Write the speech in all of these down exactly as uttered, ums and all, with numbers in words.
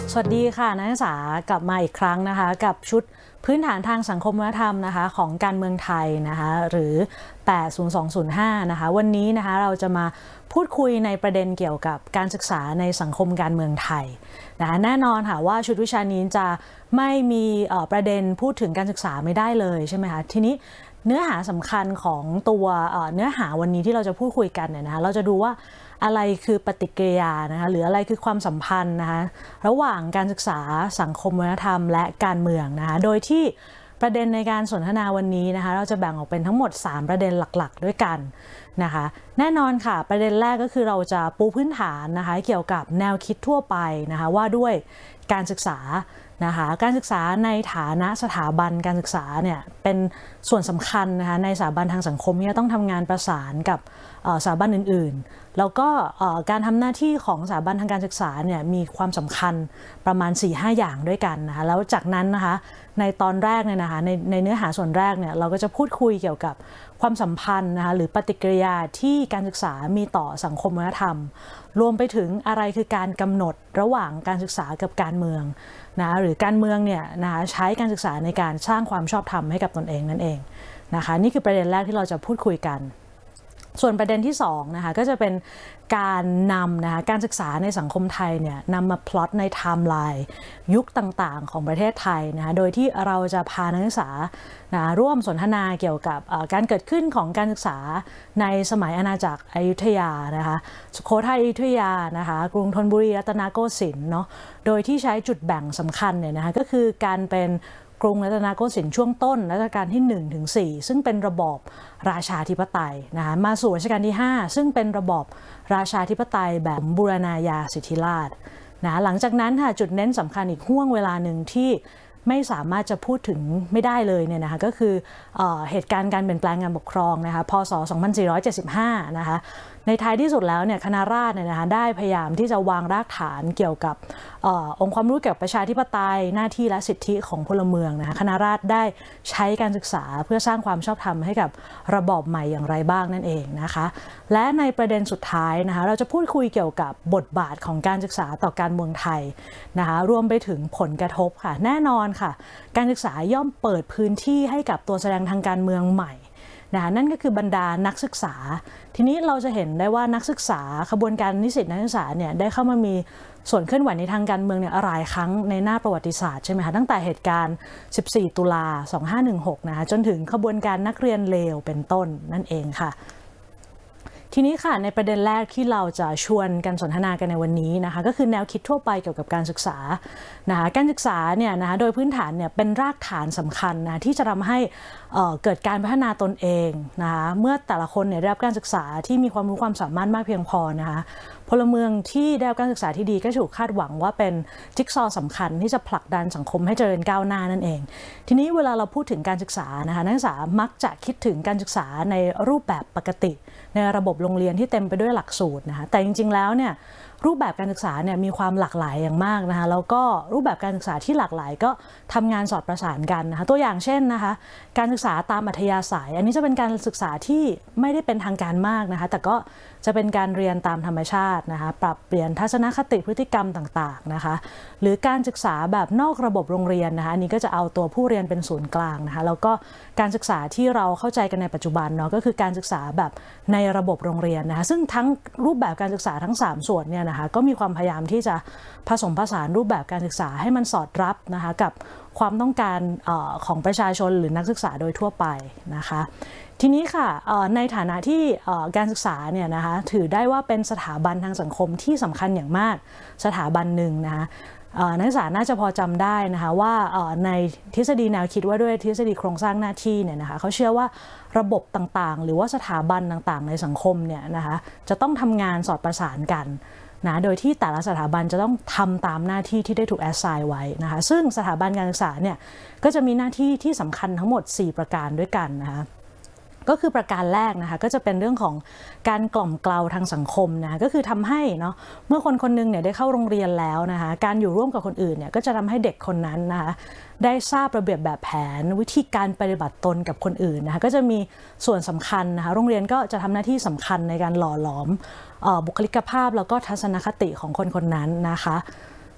สวัสดีค่ะนักศึกษากลับมาอีกครั้งนะคะกับชุดพื้นฐานทางสังคมวัฒนธรรมนะคะของการเมืองไทยนะคะหรือแปด ศูนย์ สอง ศูนย์ ห้านะคะวันนี้นะคะเราจะมาพูดคุยในประเด็นเกี่ยวกับการศึกษาในสังคมการเมืองไทยนะคะแน่นอนค่ะว่าชุดวิชานี้จะไม่มีประเด็นพูดถึงการศึกษาไม่ได้เลยใช่ไหมคะทีนี้เนื้อหาสำคัญของตัวเนื้อหาวันนี้ที่เราจะพูดคุยกันเนี่ยนะคะเราจะดูว่าอะไรคือปฏิกิริยานะคะหรืออะไรคือความสัมพันธ์นะคะระหว่างการศึกษาสังคมวัฒนธรรมและการเมืองนะคะโดยที่ประเด็นในการสนทนาวันนี้นะคะเราจะแบ่งออกเป็นทั้งหมดสามประเด็นหลักๆด้วยกันนะคะแน่นอนค่ะประเด็นแรกก็คือเราจะปูพื้นฐานนะคะเกี่ยวกับแนวคิดทั่วไปนะคะว่าด้วยการศึกษานะคะการศึกษาในฐานะสถาบันการศึกษาเนี่ยเป็นส่วนสำคัญนะคะในสถาบันทางสังคมที่ต้องทำงานประสานกับสถาบันอื่นๆแล้วก็การทำหน้าที่ของสถาบันทางการศึกษาเนี่ยมีความสำคัญประมาณ สี่ห้า อย่างด้วยกันนะคะแล้วจากนั้นนะคะในตอนแรกเนี่ยนะคะในในเนื้อหาส่วนแรกเนี่ยเราก็จะพูดคุยเกี่ยวกับความสัมพันธ์นะคะหรือปฏิกิริยาที่การศึกษามีต่อสังคมวัฒนธรรมรวมไปถึงอะไรคือการกำหนดระหว่างการศึกษากับการเมืองนะหรือการเมืองเนี่ยนะคะใช้การศึกษาในการสร้างความชอบธรรมให้กับตนเองนั่นเองนะคะนี่คือประเด็นแรกที่เราจะพูดคุยกันส่วนประเด็นที่สองนะคะก็จะเป็นการนำนะคะการศึกษาในสังคมไทยเนี่ยนำมาพล็อตในไทม์ไลน์ยุคต่างๆของประเทศไทยนะคะโดยที่เราจะพานักศึกษานะร่วมสนทนาเกี่ยวกับการเกิดขึ้นของการศึกษาในสมัยอาณาจักรอยุธยานะคะสุโขทัยอยุธยานะคะกรุงธนบุรีรัตนโกสินทร์เนาะโดยที่ใช้จุดแบ่งสำคัญเนี่ยนะคะก็คือการเป็นกรุงรัตนโกสินทร์ช่วงต้นรัชกาลที่ หนึ่งถึงสี่ ซึ่งเป็นระบอบราชาธิปไตยนะคะมาสู่รัชกาลที่ ห้าซึ่งเป็นระบอบราชาธิปไตยแบบบูรณาญาสิทธิราชย์นะหลังจากนั้นค่ะจุดเน้นสำคัญอีกห่วงเวลาหนึ่งที่ไม่สามารถจะพูดถึงไม่ได้เลยเนี่ยนะคะก็คือเอ่อเหตุการณ์การเปลี่ยนแปลงการปกครองนะคะพ.ศ. สองพันสี่ร้อยเจ็ดสิบห้านะคะในท้ายที่สุดแล้วเนี่ยคณะราษฎรเนี่ยนะคะได้พยายามที่จะวางรากฐานเกี่ยวกับอองค์ความรู้เกี่ยวกับประชาธิปไตยหน้าที่และสิทธิของพลเมืองนะคะคณะราษฎรได้ใช้การศึกษาเพื่อสร้างความชอบธรรมให้กับระบอบใหม่อย่างไรบ้างนั่นเองนะคะและในประเด็นสุดท้ายนะคะเราจะพูดคุยเกี่ยวกับบทบาทของการศึกษาต่อการเมืองไทยนะคะรวมไปถึงผลกระทบค่ะแน่นอนค่ะการศึกษาย่อมเปิดพื้นที่ให้กับตัวแสดงทางการเมืองใหม่นะนั่นก็คือบรรดานักศึกษาทีนี้เราจะเห็นได้ว่านักศึกษาขบวนการนิสิตนักศึกษาเนี่ยได้เข้ามามีส่วนเคลื่อนไหวในทางการเมืองเนี่ยหลายครั้งในหน้าประวัติศาสตร์ใช่ไหมคะตั้งแต่เหตุการณ์สิบสี่ตุลาสองพันห้าร้อยสิบหกนะคะจนถึงขบวนการนักเรียนเลวเป็นต้นนั่นเองค่ะทีนี้ค่ะในประเด็นแรกที่เราจะชวนกันสนทนากันในวันนี้นะคะก็คือแนวคิดทั่วไปเกี่ยวกับการศึกษานะคะการศึกษาเนี่ยนะคะโดยพื้นฐานเนี่ยเป็นรากฐานสำคัญนะที่จะทำให้เอ่อเกิดการพัฒนาตนเองนะคะเมื่อแต่ละคนเนี่ยได้รับการศึกษาที่มีความรู้ความสามารถมากเพียงพอนะคะพลเมืองที่ได้รับการศึกษาที่ดีก็ถูกคาดหวังว่าเป็นจิ๊กซอว์สำคัญที่จะผลักดันสังคมให้เจริญก้าวหน้านั่นเองทีนี้เวลาเราพูดถึงการศึกษานะคะนักศึกษามักจะคิดถึงการศึกษาในรูปแบบปกติในระบบโรงเรียนที่เต็มไปด้วยหลักสูตรนะคะแต่จริงๆแล้วเนี่ยรูปแบบการศึกษาเนี่ยมีความหลากหลายอย่างมากนะคะแล้วก็รูปแบบการศึกษาที่หลากหลายก็ทำงานสอดประสานกันนะคะตัวอย่างเช่นนะคะการศึกษาตามอัธยาศัยอันนี้จะเป็นการศึกษาที่ไม่ได้เป็นทางการมากนะคะแต่ก็จะเป็นการเรียนตามธรรมชาตินะคะปรับเปลี่ยนทัศนคติพฤติกรรมต่างๆนะคะหรือการศึกษาแบบนอกระบบโรงเรียนนะคะอันนี้ก็จะเอาตัวผู้เรียนเป็นศูนย์กลางนะคะแล้วก็การศึกษาที่เราเข้าใจกันในปัจจุบันเนาะก็คือการศึกษาแบบในระบบโรงเรียนนะคะซึ่งทั้งรูปแบบการศึกษาทั้งสามส่วนเนี่ยนะคะก็มีความพยายามที่จะผสมผสานรูปแบบการศึกษาให้มันสอดรับนะคะกับความต้องการออของประชาชนหรือนักศึกษาโดยทั่วไปนะคะทีนี้ค่ะในฐานะที่การศึกษาเนี่ยนะคะถือได้ว่าเป็นสถาบันทางสังคมที่สำคัญอย่างมากสถาบันหนึ่งนะคะนักศึกษาน่าจะพอจำได้นะคะว่าในทฤษฎีแนวคิดว่าด้วยทฤษฎีโครงสร้างหน้าที่เนี่ยนะคะเขาเชื่อว่าระบบต่างๆหรือว่าสถาบันต่างๆในสังคมเนี่ยนะคะจะต้องทำงานสอดประสานกันนะโดยที่แต่ละสถาบันจะต้องทำตามหน้าที่ที่ได้ถูกแอสไซน์ไว้นะคะซึ่งสถาบันการศึกษาเนี่ยก็จะมีหน้าที่ที่สำคัญทั้งหมดสี่ประการด้วยกันนะคะก็คือประการแรกนะคะก็จะเป็นเรื่องของการกล่อมเกลาทางสังคมนะก็คือทำให้เนาะเมื่อคนคนนึงเนี่ยได้เข้าโรงเรียนแล้วนะคะการอยู่ร่วมกับคนอื่นเนี่ยก็จะทำให้เด็กคนนั้นนะคะได้ทราบระเบียบแบบแผนวิธีการปฏิบัติตนกับคนอื่นนะคะก็จะมีส่วนสำคัญนะคะโรงเรียนก็จะทำหน้าที่สำคัญในการหล่อหลอมบุคลิกภาพแล้วก็ทัศนคติของคนคนนั้นนะคะ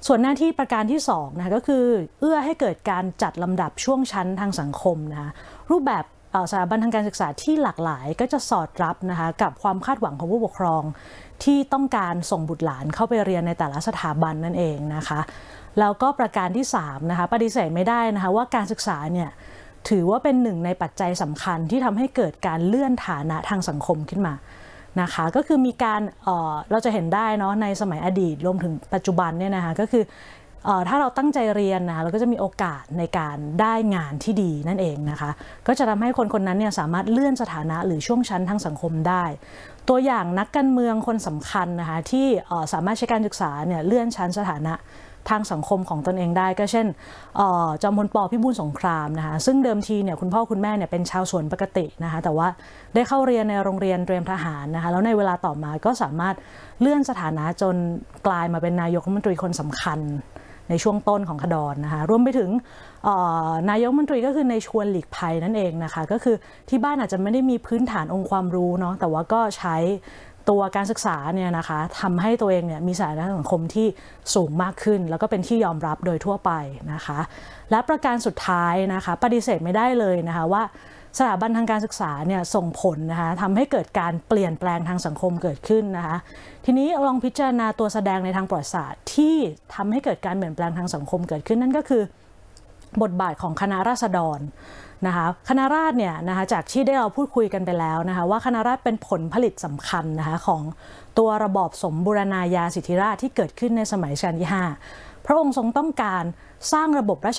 ส่วนหน้าที่ประการที่สองนะคะก็คือเอื้อให้เกิดการจัดลำดับช่วงชั้นทางสังคมนะคะรูปแบบสถาบันทางการศึกษาที่หลากหลายก็จะสอดรับนะคะกับความคาดหวังของผู้ปกครองที่ต้องการส่งบุตรหลานเข้าไปเรียนในแต่ละสถาบันนั่นเองนะคะแล้วก็ประการที่สามนะคะปฏิเสธไม่ได้นะคะว่าการศึกษาเนี่ยถือว่าเป็นหนึ่งในปัจจัยสำคัญที่ทำให้เกิดการเลื่อนฐานะทางสังคมขึ้นมานะคะก็คือมีการ เอ่อ เราจะเห็นได้เนาะในสมัยอดีตรวมถึงปัจจุบันเนี่ยนะคะก็คือถ้าเราตั้งใจเรียนนะเราก็จะมีโอกาสในการได้งานที่ดีนั่นเองนะคะก็จะทำให้คนคนนั้นเนี่ยสามารถเลื่อนสถานะหรือช่วงชั้นทางสังคมได้ตัวอย่างนักการเมืองคนสำคัญนะคะที่สามารถใช้การศึกษาเนี่ยเลื่อนชั้นสถานะทางสังคมของตนเองได้ก็เช่นจอมพลป.พิบูลสงครามนะคะซึ่งเดิมทีเนี่ยคุณพ่อคุณแม่เนี่ยเป็นชาวสวนปกตินะคะแต่ว่าได้เข้าเรียนในโรงเรียนเตรียมทหารนะคะแล้วในเวลาต่อมาก็สามารถเลื่อนสถานะจนกลายมาเป็นนายกรัฐมนตรีคนสำคัญในช่วงต้นของขดรนะคะรวมไปถึงนายกรัฐมนตรีก็คือในชวนหลีกภัยนั่นเองนะคะก็คือที่บ้านอาจจะไม่ได้มีพื้นฐานองค์ความรู้เนาะแต่ว่าก็ใช้ตัวการศึกษาเนี่ยนะคะทำให้ตัวเองเนี่ยมีสถานะสังคมที่สูงมากขึ้นแล้วก็เป็นที่ยอมรับโดยทั่วไปนะคะและประการสุดท้ายนะคะปฏิเสธไม่ได้เลยนะคะว่าสถาบันทางการศึกษาเนี่ยส่งผลนะคะทำให้เกิดการเปลี่ยนแปลงทางสังคมเกิดขึ้นนะคะทีนี้ลองพิจารณาตัวแสดงในทางประวัติศาสตร์ที่ทำให้เกิดการเปลี่ยนแปลงทางสังคมเกิดขึ้นนั่นก็คือบทบาทของคณะราษฎรนะคะคณะราษฎรเนี่ยนะคะจากที่ได้เราพูดคุยกันไปแล้วนะคะว่าคณะราษฎรเป็นผลผลิตสำคัญนะคะของตัวระบอบสมบูรณาญาสิทธิราชย์ที่เกิดขึ้นในสมัยรัชกาลที่ห้าพระองค์ทรงต้องการสร้างระบบราช